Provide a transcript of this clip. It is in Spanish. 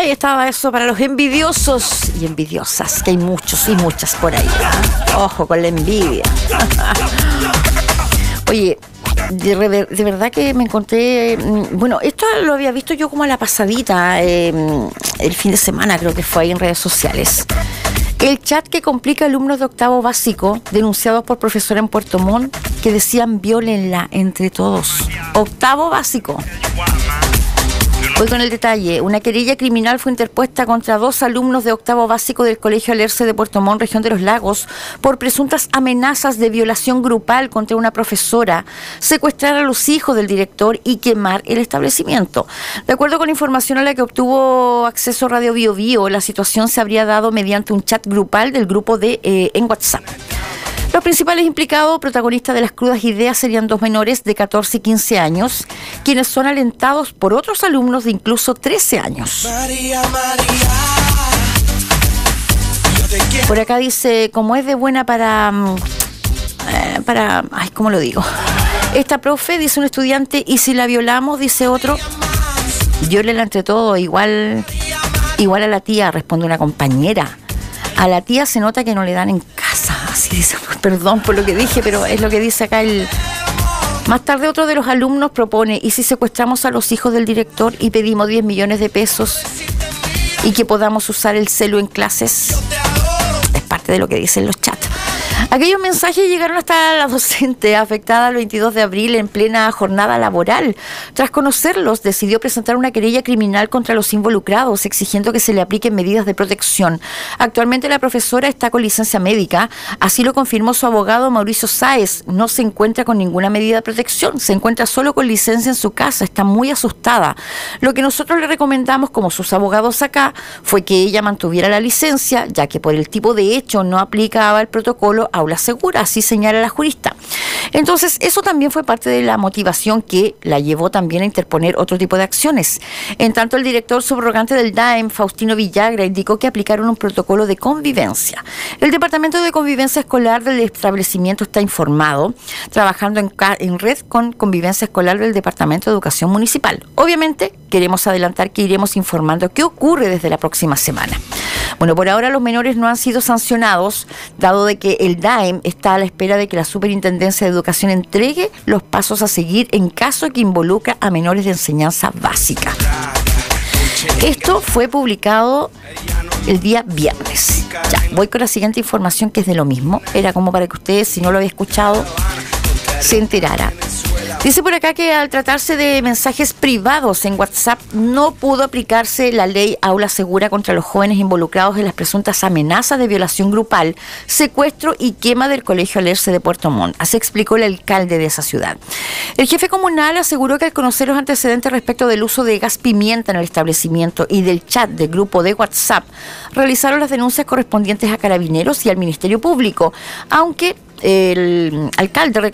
Ahí estaba eso para los envidiosos y envidiosas, que hay muchos y muchas por ahí. Ojo con la envidia. Oye, de verdad que me encontré... Bueno, esto lo había visto yo como a la pasadita, el fin de semana creo que fue ahí en redes sociales. El chat que complica a alumnos de octavo básico, denunciados por profesora en Puerto Montt, que decían viólenla entre todos. Octavo básico. Voy con el detalle. Una querella criminal fue interpuesta contra 2 alumnos de octavo básico del Colegio Alerce de Puerto Montt, región de Los Lagos, por presuntas amenazas de violación grupal contra una profesora, secuestrar a los hijos del director y quemar el establecimiento. De acuerdo con información a la que obtuvo acceso Radio Bio Bio, la situación se habría dado mediante un chat grupal del grupo en WhatsApp. Los principales implicados, protagonistas de las crudas ideas, serían 2 menores de 14 y 15 años, quienes son alentados por otros alumnos de incluso 13 años. Por acá dice, como es de buena ay, ¿cómo lo digo? Esta profe, dice un estudiante, y si la violamos, dice otro, viólela entre todos, igual a la tía, responde una compañera. A la tía se nota que no le dan en casa, así dice, perdón por lo que dije, pero es lo que dice acá el... Más tarde otro de los alumnos propone, ¿y si secuestramos a los hijos del director y pedimos 10 millones de pesos y que podamos usar el celu en clases? Es parte de lo que dicen los chats. Aquellos mensajes llegaron hasta la docente afectada el 22 de abril en plena jornada laboral. Tras conocerlos, decidió presentar una querella criminal contra los involucrados, exigiendo que se le apliquen medidas de protección. Actualmente la profesora está con licencia médica, así lo confirmó su abogado Mauricio Sáez. No se encuentra con ninguna medida de protección, se encuentra solo con licencia en su casa, está muy asustada. Lo que nosotros le recomendamos, como sus abogados acá, fue que ella mantuviera la licencia, ya que por el tipo de hecho no aplicaba el protocolo aula segura, así señala la jurista. Entonces, eso también fue parte de la motivación que la llevó también a interponer otro tipo de acciones. En tanto, el director subrogante del DAEM, Faustino Villagra, indicó que aplicaron un protocolo de convivencia. El Departamento de Convivencia Escolar del establecimiento está informado, trabajando en red con Convivencia Escolar del Departamento de Educación Municipal. Obviamente, queremos adelantar que iremos informando qué ocurre desde la próxima semana. Bueno, por ahora los menores no han sido sancionados, dado de que el DAEM está a la espera de que la Superintendencia de Educación entregue los pasos a seguir en caso que involucra a menores de enseñanza básica. Esto fue publicado el día viernes. Ya, voy con la siguiente información, que es de lo mismo. Era como para que ustedes, si no lo había escuchado, se enterara. Dice por acá que al tratarse de mensajes privados en WhatsApp no pudo aplicarse la ley Aula Segura contra los jóvenes involucrados en las presuntas amenazas de violación grupal, secuestro y quema del Colegio Alerce de Puerto Montt. Así explicó el alcalde de esa ciudad. El jefe comunal aseguró que al conocer los antecedentes respecto del uso de gas pimienta en el establecimiento y del chat del grupo de WhatsApp, realizaron las denuncias correspondientes a Carabineros y al Ministerio Público, aunque el alcalde